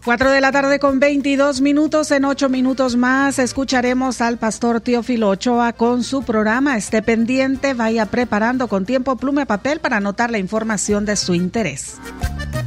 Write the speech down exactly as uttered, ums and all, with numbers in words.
Cuatro de la tarde con veintidós minutos. En ocho minutos más escucharemos al pastor Teófilo Ochoa con su programa. Esté pendiente, vaya preparando con tiempo pluma y papel para anotar la información de su interés.